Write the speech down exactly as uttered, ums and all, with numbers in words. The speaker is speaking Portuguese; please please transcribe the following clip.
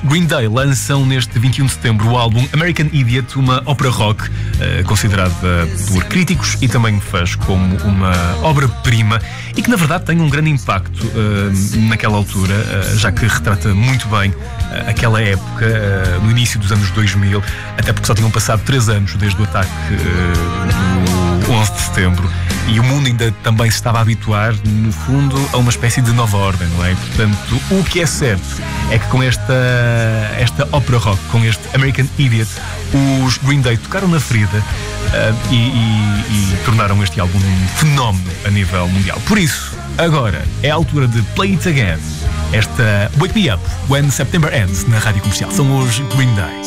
Green Day lançam neste vinte e um de setembro o álbum American Idiot, uma ópera rock uh, considerada por críticos e também fãs como uma obra-prima e que na verdade tem um grande impacto uh, naquela altura, uh, já que retrata muito bem uh, aquela época, uh, no início dos anos dois mil, até porque só tinham passado três anos desde o ataque uh, no onze de setembro. E o mundo ainda também se estava a habituar, no fundo, a uma espécie de nova ordem, não é? Portanto, o que é certo é que com esta, esta ópera rock, com este American Idiot, os Green Day tocaram na ferida uh, e, e, e tornaram este álbum um fenómeno a nível mundial. Por isso, agora é a altura de Play It Again. Esta Wake Me Up When September Ends na Rádio Comercial. São os Green Day.